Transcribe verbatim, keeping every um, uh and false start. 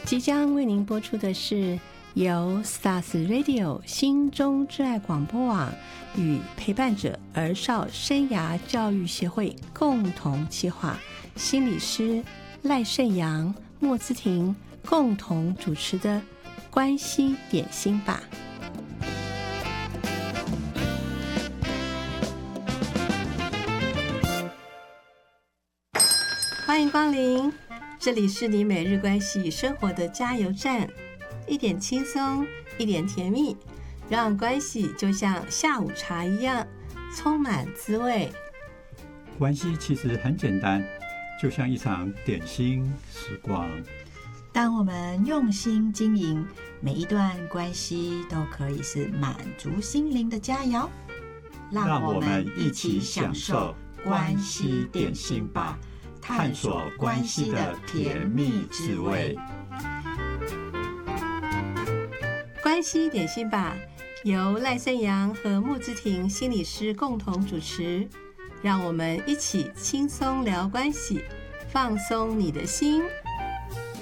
即将为您播出的是由 Stars Radio 心中之爱广播网与陪伴者儿少生涯教育协会共同企划，心理师赖胜阳、莫姿婷共同主持的关系点心吧。欢迎光临，这里是你每日关系与生活的加油站，一点轻松，一点甜蜜，让关系就像下午茶一样充满滋味。 关系其实很简单，就像一场点心时光。 当我们用心经营，每一段关系都可以是满足心灵的佳肴。 让我们一起享受关系点心吧，探索关系的甜蜜滋味。 关系点心吧，由赖胜阳和莫姿婷心理师共同主持，让我们一起轻松聊关系，放松你的心，